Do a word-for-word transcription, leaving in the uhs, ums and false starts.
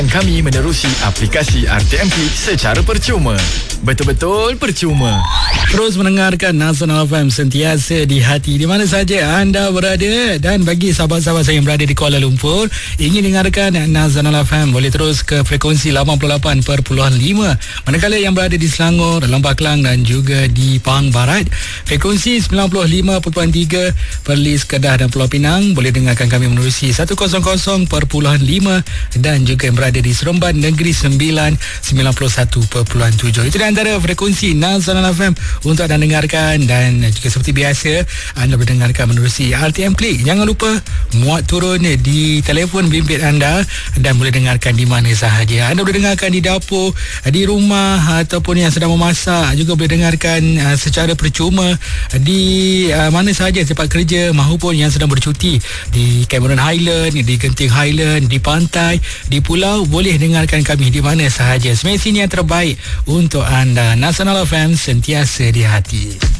Kami menerusi aplikasi R T M Klik secara percuma. Betul-betul percuma. Terus mendengarkan Nasional F M sentiasa di hati di mana saja anda berada. Dan bagi sahabat-sahabat saya yang berada di Kuala Lumpur, ingin dengarkan Nasional F M, boleh terus ke frekuensi lapan puluh lapan perpuluhan lima. Manakala yang berada di Selangor, Lembah Kelang dan juga di Pahang Barat, frekuensi sembilan puluh lima perpuluhan tiga. Perlis, Kedah dan Pulau Pinang, boleh dengarkan kami menerusi seratus perpuluhan lima. Dan juga yang berada di Seremban Negeri Sembilan, sembilan puluh satu perpuluhan tujuh. Itu antara frekuensi Nasional F M untuk anda dengarkan. Dan juga seperti biasa, anda boleh dengarkan menerusi R T M Klik. Jangan lupa muat turun di telefon bimbit anda dan boleh dengarkan di mana sahaja. Anda boleh dengarkan di dapur, di rumah ataupun yang sedang memasak. Juga boleh dengarkan uh, secara percuma di uh, mana sahaja tempat kerja maupun yang sedang bercuti di Cameron Highland, di Genting Highland, di pantai, di pulau. Boleh dengarkan kami di mana sahaja. Semestinya yang terbaik untuk anda. Nasional F M sentiasa di hati.